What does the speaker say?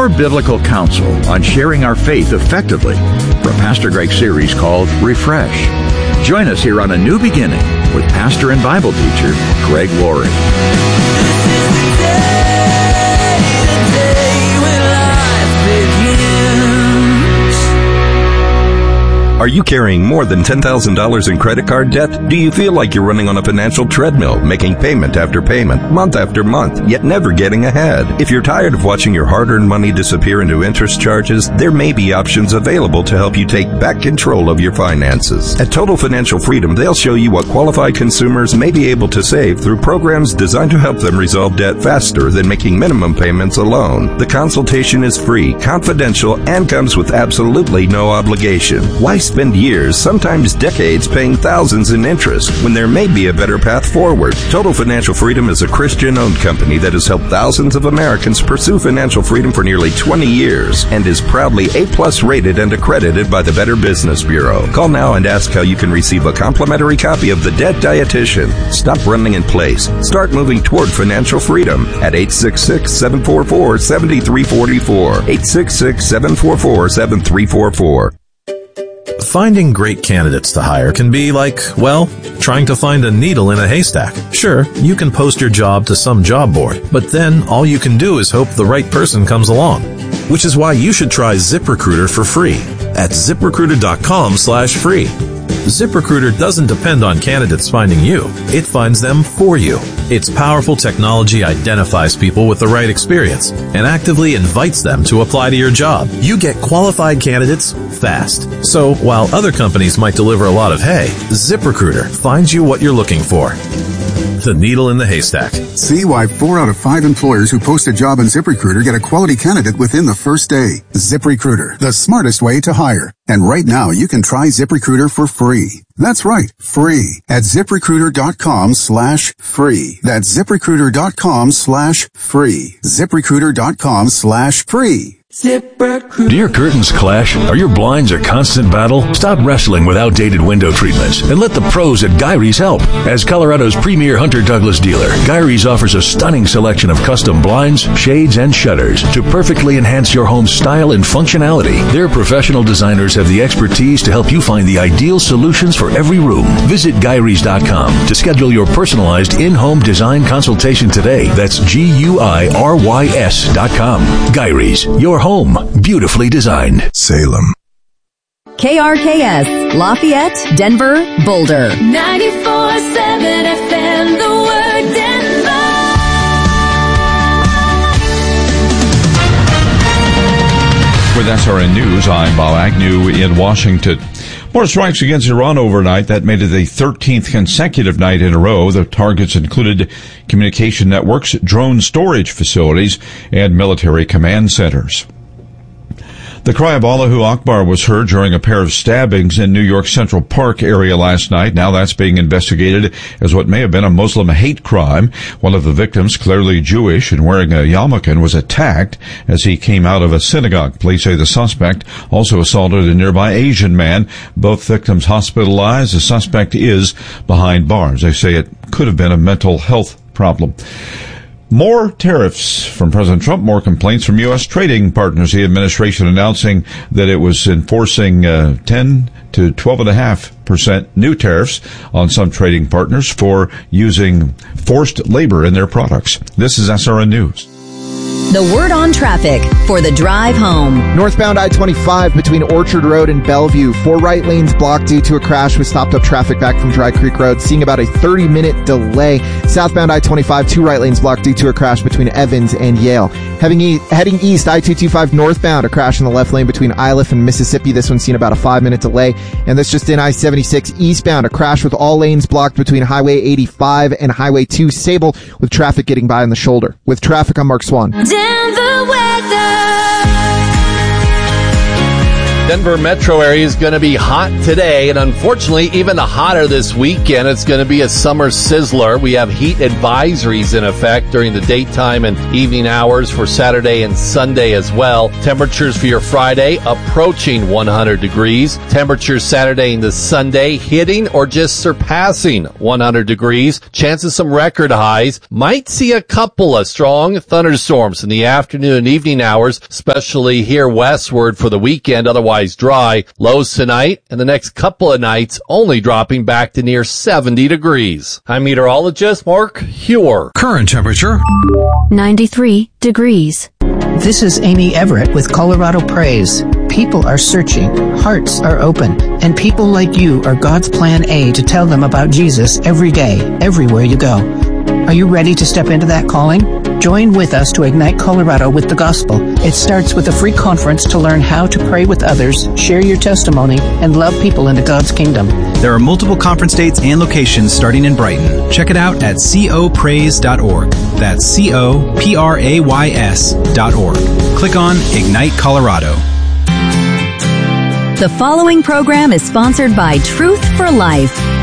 more biblical counsel on sharing our faith effectively from Pastor Greg's series called Refresh. Join us here on A New Beginning with pastor and Bible teacher Greg Laurie. Are you carrying more than $10,000 in credit card debt? Do you feel like you're running on a financial treadmill, making payment after payment, month after month, yet never getting ahead? If you're tired of watching your hard-earned money disappear into interest charges, there may be options available to help you take back control of your finances. At Total Financial Freedom, they'll show you what qualified consumers may be able to save through programs designed to help them resolve debt faster than making minimum payments alone. The consultation is free, confidential, and comes with absolutely no obligation. Why spend years, sometimes decades, paying thousands in interest when there may be a better path forward? Total Financial Freedom is a Christian-owned company that has helped thousands of Americans pursue financial freedom for nearly 20 years and is proudly A+ rated and accredited by the Better Business Bureau. Call now and ask how you can receive a complimentary copy of The Debt Dietitian. Stop running in place. Start moving toward financial freedom at 866-744-7344. 866-744-7344. Finding great candidates to hire can be like, well, trying to find a needle in a haystack. Sure, you can post your job to some job board, but then all you can do is hope the right person comes along. Which is why you should try ZipRecruiter for free at ZipRecruiter.com/free. ZipRecruiter doesn't depend on candidates finding you. It finds them for you. Its powerful technology identifies people with the right experience and actively invites them to apply to your job. You get qualified candidates fast. So while other companies might deliver a lot of hay, ZipRecruiter finds you what you're looking for. The needle in the haystack. See why 4 out of 5 employers who post a job on ZipRecruiter get a quality candidate within the first day. ZipRecruiter, the smartest way to hire. And right now, you can try ZipRecruiter for free. That's right, free at ZipRecruiter.com/free. That's ZipRecruiter.com/free. ZipRecruiter.com/free. Do your curtains clash? Are your blinds a constant battle? Stop wrestling with outdated window treatments and let the pros at Gyrie's help. As Colorado's premier Hunter Douglas dealer, Gyrie's offers a stunning selection of custom blinds, shades, and shutters to perfectly enhance your home's style and functionality. Their professional designers have the expertise to help you find the ideal solutions for every room. Visit Gyrie's.com to schedule your personalized in-home design consultation today. That's GUIRYS.com. Gyrie's, your home, beautifully designed. Salem. KRKS, Lafayette, Denver, Boulder. 94.7 FM, the word Denver. With SRN News, I'm Bob Agnew in Washington. More strikes against Iran overnight. That made it the 13th consecutive night in a row. The targets included communication networks, drone storage facilities, and military command centers. The cry of Allahu Akbar was heard during a pair of stabbings in New York's Central Park area last night. Now that's being investigated as what may have been a Muslim hate crime. One of the victims, clearly Jewish and wearing a yarmulke, was attacked as he came out of a synagogue. Police say the suspect also assaulted a nearby Asian man. Both victims hospitalized. The suspect is behind bars. They say it could have been a mental health problem. More tariffs from President Trump, more complaints from U.S. trading partners. The administration announcing that it was enforcing 10 to 12.5% new tariffs on some trading partners for using forced labor in their products. This is SRN News. The word on traffic for the drive home. Northbound I-25 between Orchard Road and Bellevue. 4 right lanes blocked due to a crash with stopped up traffic back from Dry Creek Road. Seeing about a 30-minute delay. Southbound I-25, 2 right lanes blocked due to a crash between Evans and Yale. Heading east, I-225 northbound. A crash in the left lane between Iliff and Mississippi. This one's seen about a 5-minute delay. And this just in I-76 eastbound. A crash with all lanes blocked between Highway 85 and Highway 2 Sable with traffic getting by on the shoulder. With traffic, I'm Mark Swan. Denver weather. Denver metro area is going to be hot today, and unfortunately, even hotter this weekend. It's going to be a summer sizzler. We have heat advisories in effect during the daytime and evening hours for Saturday and Sunday as well. Temperatures for your Friday approaching 100 degrees. Temperatures Saturday into Sunday hitting or just surpassing 100 degrees. Chances some record highs. Might see a couple of strong thunderstorms in the afternoon and evening hours, especially here westward for the weekend, otherwise dry. Lows tonight and the next couple of nights only dropping back to near 70 degrees. I'm meteorologist Mark Huer. Current temperature 93 degrees. This is Amy Everett with Colorado Praise. People are searching, hearts are open, and people like you are God's plan A to tell them about Jesus every day, everywhere you go. Are you ready to step into that calling? Join with us to ignite Colorado with the gospel. It starts with a free conference to learn how to pray with others, share your testimony, and love people into God's kingdom. There are multiple conference dates and locations starting in Brighton. Check it out at copraise.org. That's coprays.org. Click on Ignite Colorado. The following program is sponsored by Truth for Life.